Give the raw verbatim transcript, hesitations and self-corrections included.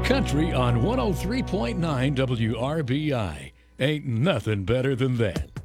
Country on one oh three point nine W R B I. Ain't nothing better than that.